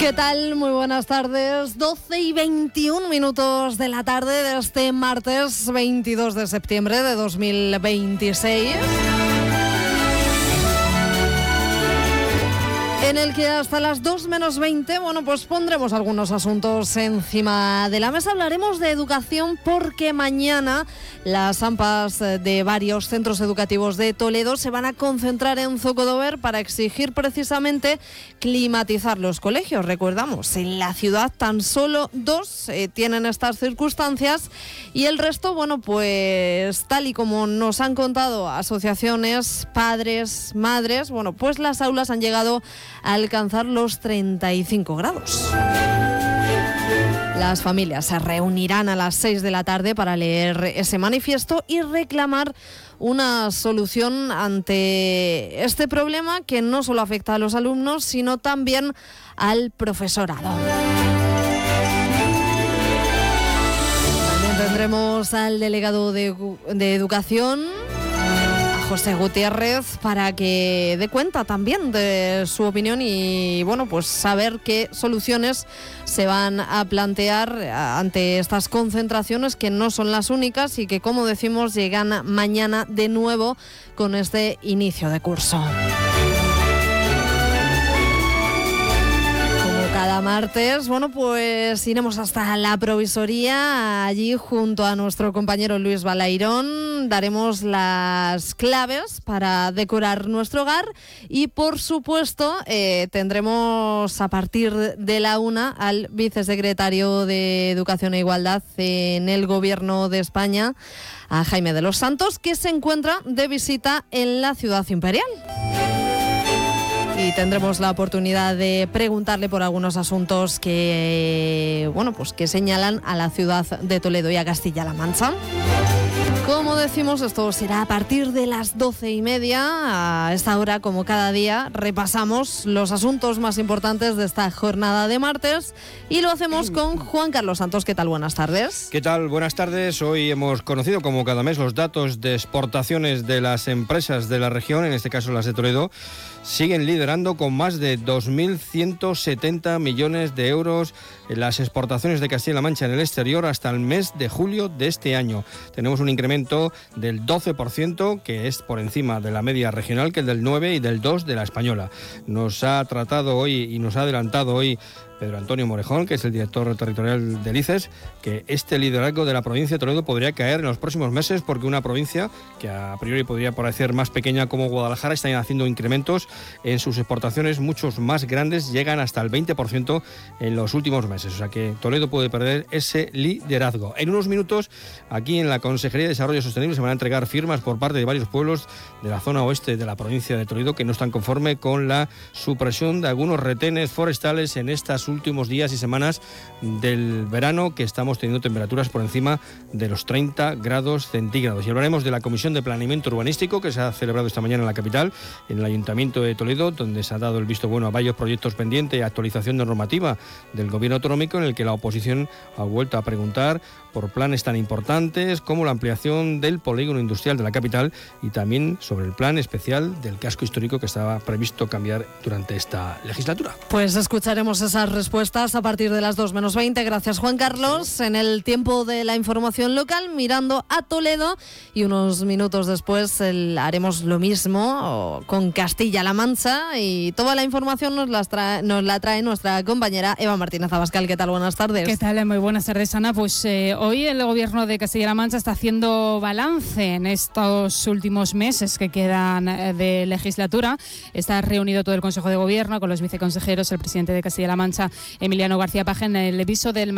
¿Qué tal? Muy buenas tardes. 12:21 de la tarde de este martes 22 de septiembre de 2026. En el que hasta las 2 menos 20, pues pondremos algunos asuntos encima de la mesa. Hablaremos de educación porque mañana las AMPAs de varios centros educativos de Toledo se van a concentrar en Zocodover para exigir precisamente climatizar los colegios. Recordamos, en la ciudad tan solo 2 tienen estas circunstancias y el resto, pues tal y como nos han contado asociaciones, padres, madres, pues las aulas han llegado a alcanzar los 35 grados. Las familias se reunirán a las 6 de la tarde para leer ese manifiesto y reclamar una solución ante este problema que no solo afecta a los alumnos, sino también al profesorado. También tendremos al delegado de Educación, José Gutiérrez, para que dé cuenta también de su opinión y saber qué soluciones se van a plantear ante estas concentraciones, que no son las únicas y que, como decimos, llegan mañana de nuevo con este inicio de curso. Cada martes, iremos hasta la provisoría, allí junto a nuestro compañero Luis Balairón, daremos las claves para decorar nuestro hogar y, por supuesto, tendremos a partir de la 1 al vicesecretario de Educación e Igualdad en el Gobierno de España, a Jaime de los Santos, que se encuentra de visita en la Ciudad Imperial. Y tendremos la oportunidad de preguntarle por algunos asuntos que señalan a la ciudad de Toledo y a Castilla-La Mancha. Como decimos, esto será a partir de las 12:30. A esta hora, como cada día, repasamos los asuntos más importantes de esta jornada de martes y lo hacemos con Juan Carlos Santos. ¿Qué tal? Buenas tardes. ¿Qué tal? Buenas tardes. Hoy hemos conocido, como cada mes, los datos de exportaciones de las empresas de la región, en este caso las de Toledo. Siguen liderando con más de 2.170 millones de euros en las exportaciones de Castilla-La Mancha en el exterior hasta el mes de julio de este año. Tenemos un incremento del 12%, que es por encima de la media regional, que es del 9% y del 2% de la española. Nos ha tratado hoy y nos ha adelantado hoy Pedro Antonio Morejón, que es el director territorial del ICES, que este liderazgo de la provincia de Toledo podría caer en los próximos meses, porque una provincia que a priori podría parecer más pequeña como Guadalajara está haciendo incrementos en sus exportaciones muchos más grandes, llegan hasta el 20% en los últimos meses, o sea que Toledo puede perder ese liderazgo. En unos minutos, aquí en la Consejería de Desarrollo Sostenible se van a entregar firmas por parte de varios pueblos de la zona oeste de la provincia de Toledo que no están conforme con la supresión de algunos retenes forestales en estas últimos días y semanas del verano, que estamos teniendo temperaturas por encima de los 30 grados centígrados. Y hablaremos de la Comisión de Planeamiento Urbanístico que se ha celebrado esta mañana en la capital, en el Ayuntamiento de Toledo, donde se ha dado el visto bueno a varios proyectos pendientes y actualización de normativa del Gobierno autonómico, en el que la oposición ha vuelto a preguntar por planes tan importantes como la ampliación del polígono industrial de la capital y también sobre el plan especial del casco histórico que estaba previsto cambiar durante esta legislatura. Pues escucharemos esas respuestas a partir de las 2 menos 20. Gracias, Juan Carlos. En el tiempo de la información local, mirando a Toledo, y unos minutos después haremos lo mismo con Castilla-La Mancha, y toda la información nos la trae nuestra compañera Eva Martínez Abascal. ¿Qué tal? Buenas tardes. ¿Qué tal? Muy buenas tardes, Ana. Pues hoy el Gobierno de Castilla-La Mancha está haciendo balance en estos últimos meses que quedan de legislatura. Está reunido todo el Consejo de Gobierno con los viceconsejeros, el presidente de Castilla-La Mancha, Emiliano García Paje, en el viso del